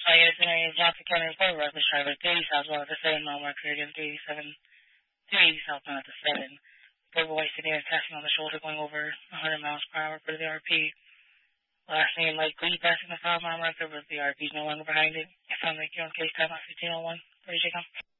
Unit Johnson County Report, reckless driver 30 southbound at the 7 mile marker again 380 southbound at the 7. Purple white sedan passing on the shoulder going over 100 miles per hour for the RP. Last name light green passing the 5 mile marker, but the RP is no longer behind it. I found the case time at 1501. Where did you go?